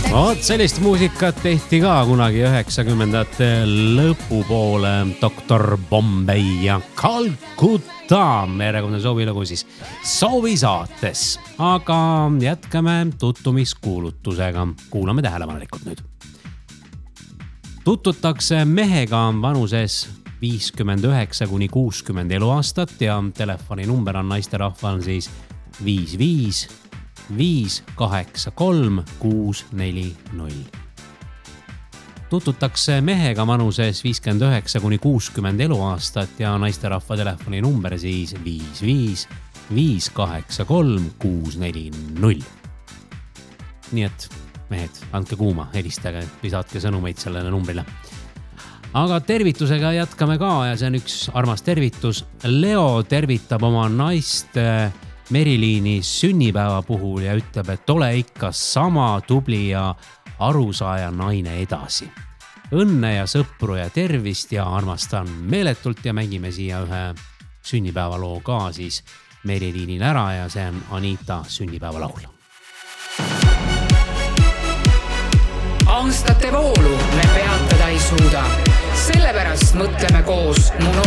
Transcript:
Oot, sellist muusikat tehti ka kunagi 90ndate lõpupoole Dr. Bombay ja Calcutta merekonna soovilugu siis soovisaates. Aga jätkame tuttumiskuulutusega. Kuulame tähelepanelikult nüüd. Tututakse mehega vanuses 59–60 eluaastat ja telefoninumber on naisterahval siis 55 583 640. Tututakse mehega vanuses 59–60 eluaastat ja naisterahva telefoni number siis 55 583 640. Nii et mehed, andke kuuma, helistage või saatke sõnumeid sellele numbrile. Aga tervitusega jätkame ka ja see on üks armas tervitus. Leo tervitab oma naist Meriliini sünnipäeva puhul ja ütleb, et ole ikka sama tubli ja arusaaja naine edasi. Õnne ja sõpru ja tervist ja armastan meeletult ja mängime siia ühe sünnipäevaloo ka siis Meriliinil ära ja see on Anita sünnipäevalaul. Aastate voolu me peatada ei suuda, sellepärast mõtleme koos mu